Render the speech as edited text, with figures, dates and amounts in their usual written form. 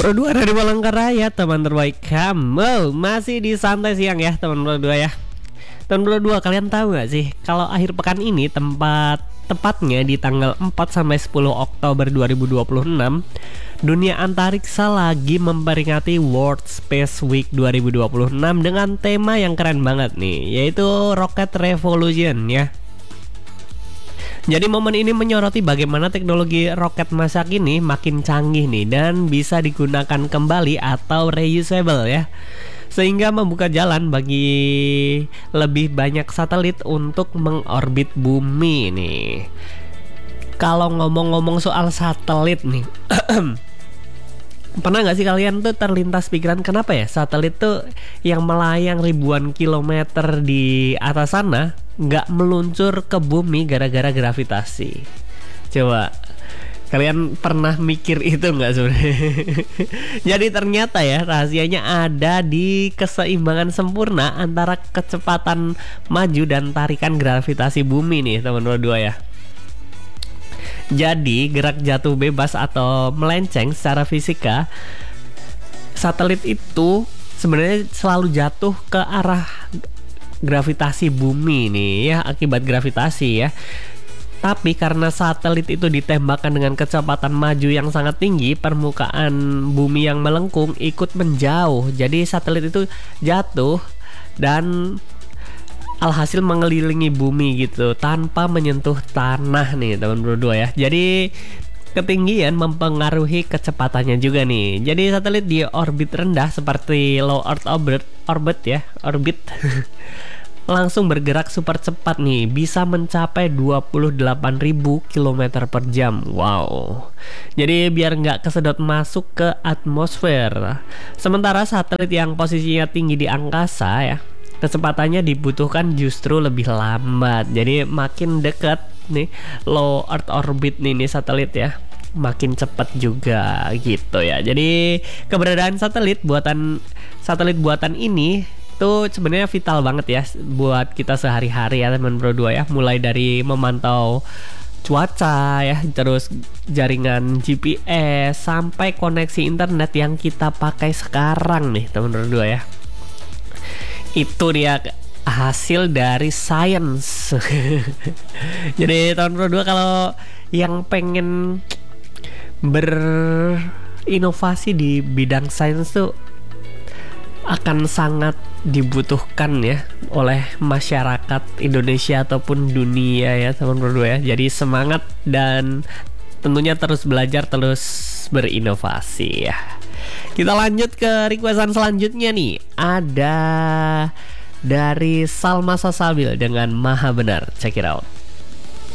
Berdua dari Palangkaraya, teman terbaik kamu. Masih di santai siang ya teman berdua ya. Teman berdua, kalian tahu gak sih kalau akhir pekan ini tepatnya di tanggal 4 sampai 10 Oktober 2026, dunia antariksa lagi memperingati World Space Week 2026 dengan tema yang keren banget nih, yaitu Rocket Revolution ya. Jadi momen ini menyoroti bagaimana teknologi roket masa kini makin canggih nih dan bisa digunakan kembali atau reusable ya, sehingga membuka jalan bagi lebih banyak satelit untuk mengorbit bumi nih. Kalau ngomong-ngomong soal satelit nih pernah gak sih kalian tuh terlintas pikiran kenapa ya satelit tuh yang melayang ribuan kilometer di atas sana gak meluncur ke bumi gara-gara gravitasi? Coba kalian pernah mikir itu gak sebenarnya? Jadi ternyata ya rahasianya ada di keseimbangan sempurna antara kecepatan maju dan tarikan gravitasi bumi nih teman-teman berdua ya. Jadi gerak jatuh bebas atau melenceng secara fisika, satelit itu sebenarnya selalu jatuh ke arah gravitasi bumi nih ya, akibat gravitasi ya. Tapi karena satelit itu ditembakkan dengan kecepatan maju yang sangat tinggi, permukaan bumi yang melengkung ikut menjauh. Jadi satelit itu jatuh dan alhasil mengelilingi bumi gitu tanpa menyentuh tanah nih teman berdua ya. Jadi ketinggian mempengaruhi kecepatannya juga nih. Jadi satelit di orbit rendah seperti low earth orbit langsung bergerak super cepat nih, bisa mencapai 28.000 km per jam. Wow. Jadi biar nggak kesedot masuk ke atmosfer. Sementara satelit yang posisinya tinggi di angkasa ya, kecepatannya dibutuhkan justru lebih lambat. Jadi makin dekat nih low earth orbit nih satelit ya, makin cepat juga gitu ya. Jadi keberadaan satelit buatan ini tuh sebenarnya vital banget ya buat kita sehari-hari ya teman berdua ya. Mulai dari memantau cuaca ya, terus jaringan GPS sampai koneksi internet yang kita pakai sekarang nih teman berdua ya. Itu dia hasil dari science. Jadi tahun berdua kalau yang pengen berinovasi di bidang sains tuh akan sangat dibutuhkan ya oleh masyarakat Indonesia ataupun dunia ya teman berdua ya. Jadi semangat dan tentunya terus belajar, terus berinovasi ya. Kita lanjut ke requestan selanjutnya nih. Ada dari Salma Sasabil dengan Maha Benar. Check it out.